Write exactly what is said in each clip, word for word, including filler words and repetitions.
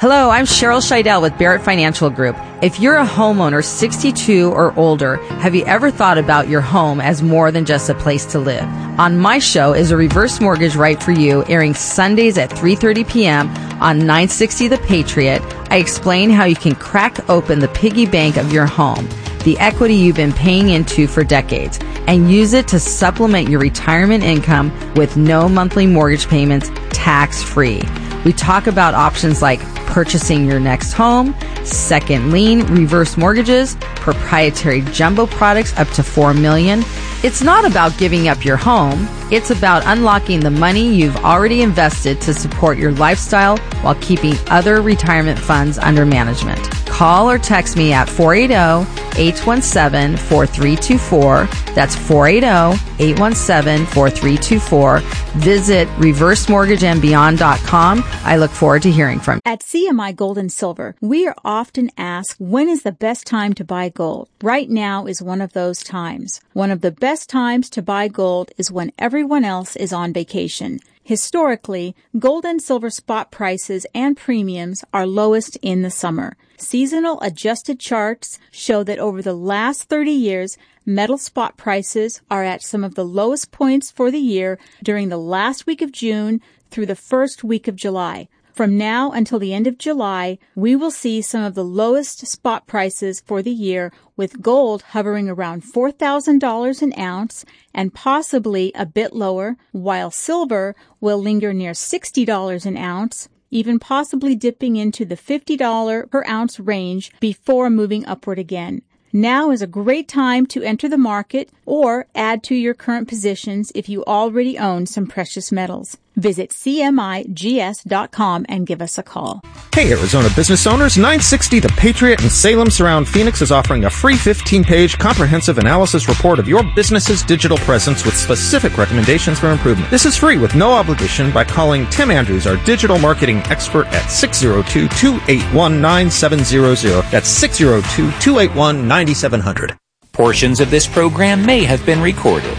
Hello, I'm Cheryl Scheidel with Barrett Financial Group. If you're a homeowner sixty-two or older, have you ever thought about your home as more than just a place to live? On my show is a reverse mortgage right for you, airing Sundays at three thirty p.m. on nine sixty The Patriot. I explain how you can crack open the piggy bank of your home, the equity you've been paying into for decades, and use it to supplement your retirement income with no monthly mortgage payments, tax-free. We talk about options like purchasing your next home, second lien, reverse mortgages, proprietary jumbo products up to four million dollars. It's not about giving up your home. It's about unlocking the money you've already invested to support your lifestyle while keeping other retirement funds under management. Call or text me at four eight zero, eight one seven, four three two four. That's four eight zero, eight one seven, four three two four. Visit reverse mortgage and beyond dot com. I look forward to hearing from you. At C M I Gold and Silver, we are often asked, when is the best time to buy gold? Right now is one of those times. One of the best times to buy gold is when everyone else is on vacation. Historically, gold and silver spot prices and premiums are lowest in the summer. Seasonal adjusted charts show that over the last thirty years, metal spot prices are at some of the lowest points for the year during the last week of June through the first week of July. From now until the end of July, we will see some of the lowest spot prices for the year, with gold hovering around four thousand dollars an ounce and possibly a bit lower, while silver will linger near sixty dollars an ounce, even possibly dipping into the fifty dollars per ounce range before moving upward again. Now is a great time to enter the market or add to your current positions if you already own some precious metals. Visit C M I G S dot com and give us a call. Hey, Arizona business owners, nine sixty The Patriot in Salem Surround Phoenix is offering a free fifteen-page comprehensive analysis report of your business's digital presence with specific recommendations for improvement. This is free with no obligation by calling Tim Andrews, our digital marketing expert, at six zero two, two eight one, nine seven zero zero. That's six zero two, two eight one, nine seven zero zero. Portions of this program may have been recorded.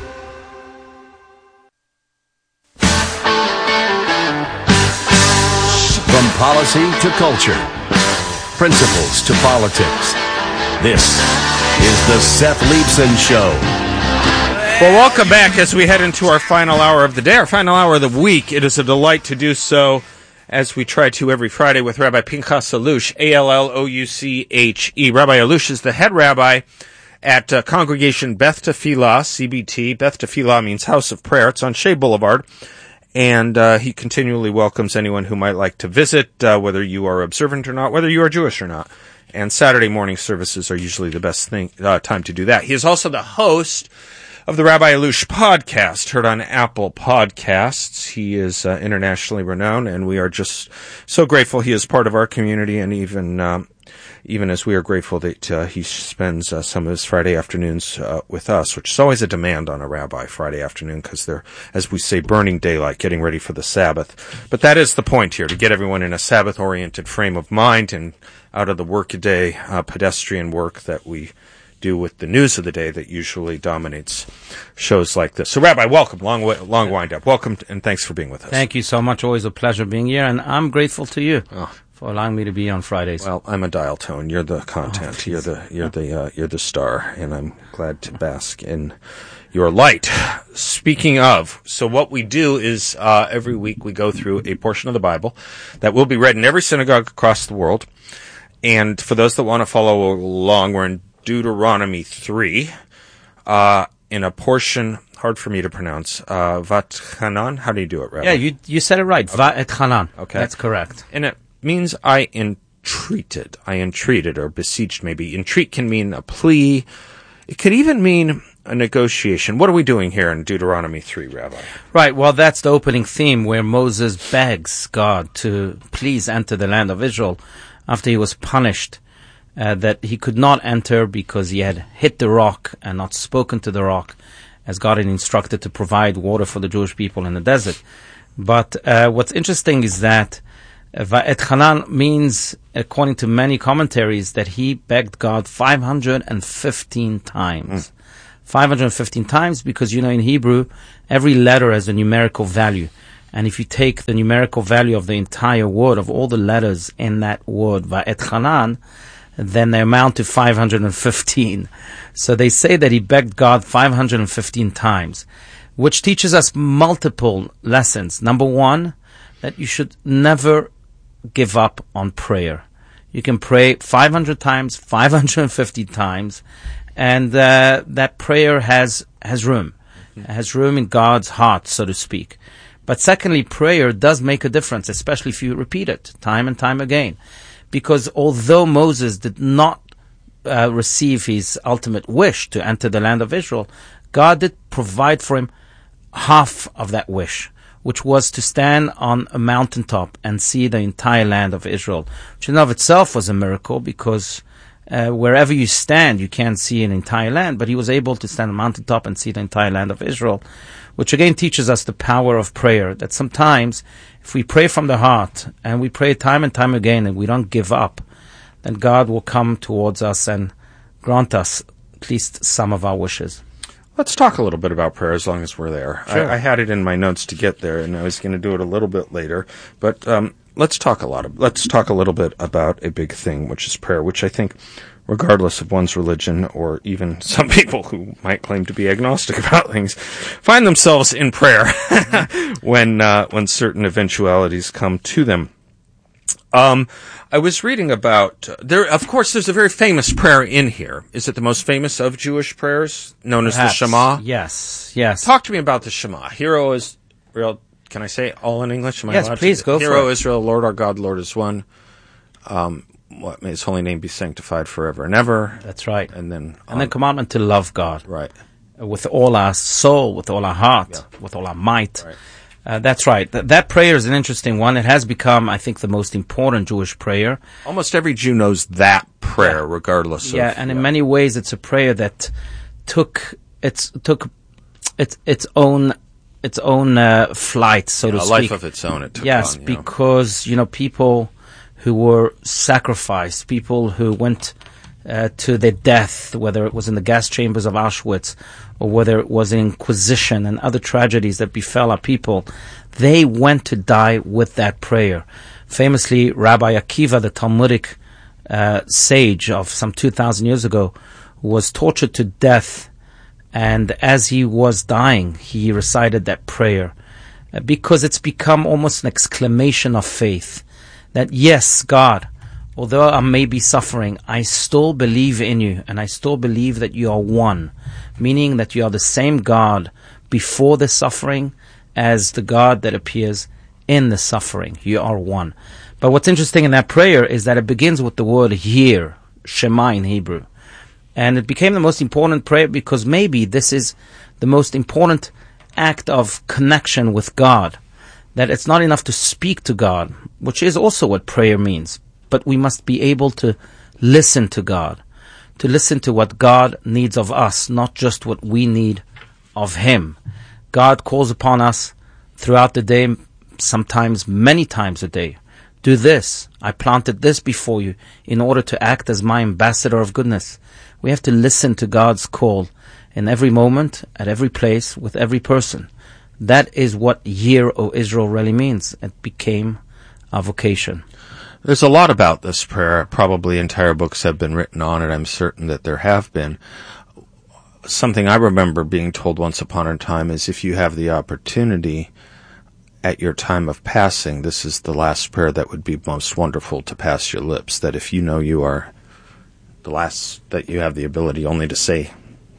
From policy to culture, principles to politics, this is the Seth Leibsohn Show. Well, welcome back as we head into our final hour of the day, our final hour of the week. It is a delight to do so, as we try to every Friday, with Rabbi Pinchas Allouche, A L L O U C H E. Rabbi Allouche is the head rabbi at uh, Congregation Beth Tefillah, C B T. Beth Tefillah means House of Prayer. It's on Shea Boulevard. And uh, he continually welcomes anyone who might like to visit, uh, whether you are observant or not, whether you are Jewish or not. And Saturday morning services are usually the best thing uh, time to do that. He is also the host of the Rabbi Allouche podcast, heard on Apple Podcasts. He is uh, internationally renowned, and we are just so grateful he is part of our community, and even um, even as we are grateful that uh, he spends uh, some of his Friday afternoons uh, with us, which is always a demand on a rabbi, Friday afternoon, because they're, as we say, burning daylight, getting ready for the Sabbath. But that is the point here, to get everyone in a Sabbath-oriented frame of mind and out of the workaday uh, pedestrian work that we do with the news of the day that usually dominates shows like this. So, Rabbi, welcome. Long long wind up. Welcome, and thanks for being with us. Thank you so much. Always a pleasure being here, and I'm grateful to you oh. for allowing me to be on Fridays. Well, I'm a dial tone. You're the content. Oh, you're the you're the uh, you're the star, and I'm glad to bask in your light. Speaking of, so what we do is uh, every week we go through a portion of the Bible that will be read in every synagogue across the world. And for those that want to follow along, we're in Deuteronomy three, uh, in a portion, hard for me to pronounce, uh, Vat-Chanan. How do you do it, Rabbi? Yeah, you you said it right. Okay. Va-et-Chanan. Okay. That's correct. And it means I entreated. I entreated, or beseeched maybe. Entreat can mean a plea. It could even mean a negotiation. What are we doing here in Deuteronomy three, Rabbi? Right, well, that's the opening theme where Moses begs God to please enter the land of Israel after he was punished. Uh, that he could not enter because he had hit the rock and not spoken to the rock, as God had instructed to provide water for the Jewish people in the desert. But uh, what's interesting is that uh, Va'et-Chanan means, according to many commentaries, that he begged God five hundred fifteen times. Mm. five hundred fifteen times because, you know, in Hebrew, every letter has a numerical value. And if you take the numerical value of the entire word, of all the letters in that word, Va'etchanan, then they amount to five hundred fifteen. So they say that he begged God five hundred fifteen times, which teaches us multiple lessons. Number one, that you should never give up on prayer. You can pray five hundred times, five hundred fifty times, and uh, that prayer has has room. It has room in God's heart, so to speak. But secondly, prayer does make a difference, especially if you repeat it time and time again. Because although Moses did not uh, receive his ultimate wish to enter the land of Israel, God did provide for him half of that wish, which was to stand on a mountaintop and see the entire land of Israel, which in and of itself was a miracle, because uh, wherever you stand, you can't see an entire land, but he was able to stand on a mountaintop and see the entire land of Israel, which again teaches us the power of prayer, that sometimes if we pray from the heart and we pray time and time again and we don't give up, then God will come towards us and grant us at least some of our wishes. Let's talk a little bit about prayer as long as we're there. Sure. I, I had it in my notes to get there, and I was going to do it a little bit later. But um, let's talk a lot of let's talk a little bit about a big thing, which is prayer, which I think, regardless of one's religion, or even some people who might claim to be agnostic about things, find themselves in prayer when uh, when certain eventualities come to them. Um, I was reading about, uh, there, of course, there's a very famous prayer in here. Is it the most famous of Jewish prayers, known Perhaps. as the Shema? Yes, yes. Talk to me about the Shema. Hero is real. Can I say it all in English? Am I Yes, allowed please, to? go for Hero it. Israel, Lord our God, Lord is one. Um, what, may his holy name be sanctified forever and ever. That's right. And then, And the commandment to love God. right. With all our soul, with all our heart, Yeah. with all our might. Right. Uh, that's right. Th- that prayer is an interesting one. It has become, I think, the most important Jewish prayer. Almost every Jew knows that prayer, regardless Yeah, of... and in many ways, it's a prayer that took its took its its own its own uh, flight, so to a speak. life of its own it took Yes, on, you know. because you know people who were sacrificed, people who went uh, to their death, whether it was in the gas chambers of Auschwitz or whether it was in Inquisition and other tragedies that befell our people, they went to die with that prayer. Famously, Rabbi Akiva, the Talmudic uh, sage of some two thousand years ago, was tortured to death, and as he was dying, he recited that prayer, uh, because it's become almost an exclamation of faith, that yes, God, although I may be suffering, I still believe in you, and I still believe that you are one, meaning that you are the same God before the suffering as the God that appears in the suffering. You are one. But what's interesting in that prayer is that it begins with the word hear, Shema in Hebrew. And it became the most important prayer because maybe this is the most important act of connection with God. That it's not enough to speak to God, which is also what prayer means. But we must be able to listen to God, to listen to what God needs of us, not just what we need of Him. God calls upon us throughout the day, sometimes many times a day. Do this. I planted this before you in order to act as my ambassador of goodness. We have to listen to God's call in every moment, at every place, with every person. That is what Hear, O Israel, really means. It became our vocation. There's a lot about this prayer. Probably entire books have been written on it. I'm certain that there have been. Something I remember being told once upon a time is if you have the opportunity at your time of passing, this is the last prayer that would be most wonderful to pass your lips. That if you know you are the last, that you have the ability only to say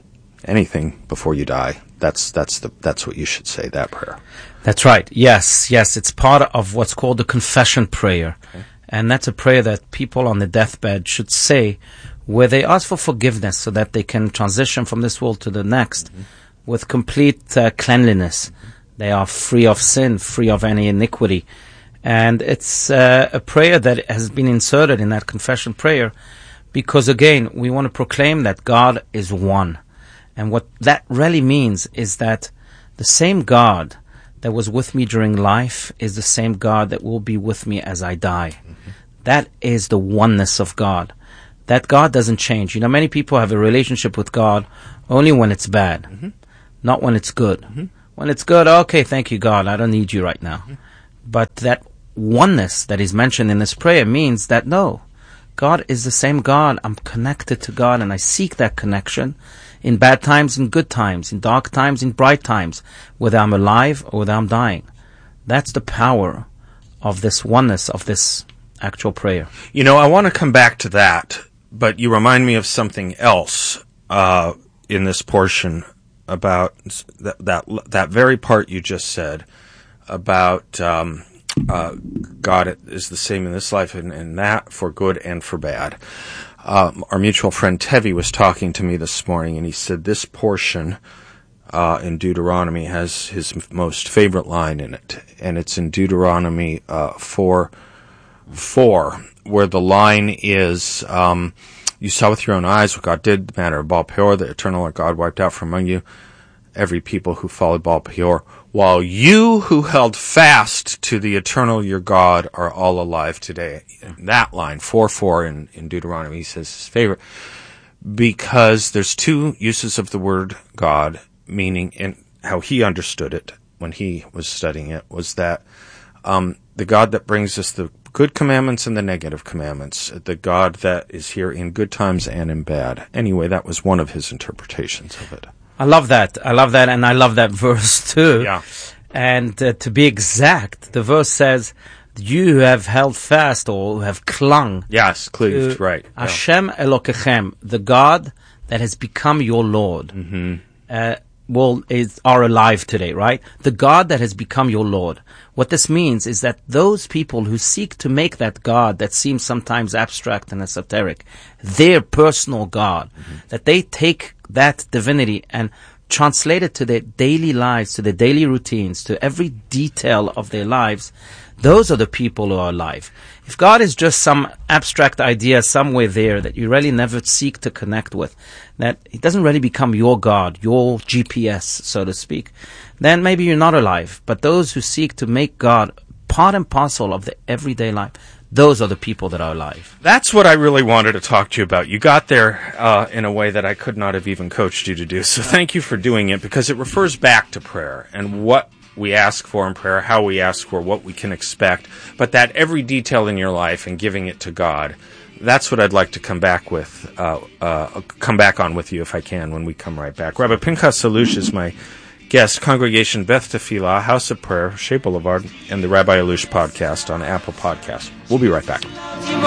anything before you die, that's that's the that's what you should say, that prayer. That's right. Yes, yes. It's part of what's called the confession prayer. Okay. And that's a prayer that people on the deathbed should say where they ask for forgiveness so that they can transition from this world to the next mm-hmm. with complete uh, cleanliness. Mm-hmm. They are free of sin, free of any iniquity. And it's uh, a prayer that has been inserted in that confession prayer because, again, we want to proclaim that God is one. And what that really means is that the same God that was with me during life is the same God that will be with me as I die. Mm-hmm. That is the oneness of God. That God doesn't change. You know, many people have a relationship with God only when it's bad, mm-hmm. not when it's good. Mm-hmm. When it's good, okay, thank you, God, I don't need you right now. Mm-hmm. But that oneness that is mentioned in this prayer means that, no, God is the same God. I'm connected to God, and I seek that connection in bad times, in good times, in dark times, in bright times, whether I'm alive or whether I'm dying. That's the power of this oneness, of this actual prayer. You know, I want to come back to that, but you remind me of something else uh, in this portion about that, that that very part you just said about um, uh, God is the same in this life and, and that, for good and for bad. Um, our mutual friend Tevi was talking to me this morning, and he said this portion uh, in Deuteronomy has his most favorite line in it, and it's in Deuteronomy uh, four four, where the line is, um, you saw with your own eyes what God did, the matter of Baal Peor, the eternal Lord God wiped out from among you every people who followed Baal Peor, while you who held fast to the eternal your God are all alive today. And that line, four four in, in Deuteronomy, he says his favorite, because there's two uses of the word God, meaning, and how he understood it when he was studying it, was that um, the God that brings us the good commandments and the negative commandments, the God that is here in good times and in bad. Anyway, that was one of his interpretations of it. I love that. I love that, and I love that verse too. Yeah. And uh, to be exact, the verse says, you have held fast or have clung. Yes, cleaved, right. Hashem yeah. Elokechem, the God that has become your Lord, mm-hmm. uh, well, is are alive today, right? The God that has become your Lord. What this means is that those people who seek to make that God that seems sometimes abstract and esoteric, their personal God, mm-hmm. that they take that divinity and translate it to their daily lives, to their daily routines, to every detail of their lives, those are the people who are alive. If God is just some abstract idea somewhere there that you really never seek to connect with, that it doesn't really become your God, your G P S, so to speak, then maybe you're not alive. But those who seek to make God part and parcel of the everyday life, those are the people that are alive. That's what I really wanted to talk to you about. You got there uh, in a way that I could not have even coached you to do. So thank you for doing it, because it refers back to prayer and what we ask for in prayer, how we ask for, what we can expect. But that every detail in your life and giving it to God, that's what I'd like to come back with, uh, uh, come back on with you if I can when we come right back. Rabbi Pinchas Allouche is my guest, Congregation Beth Tefillah, House of Prayer, Shea Boulevard, and the Rabbi Allouche podcast on Apple Podcasts. We'll be right back.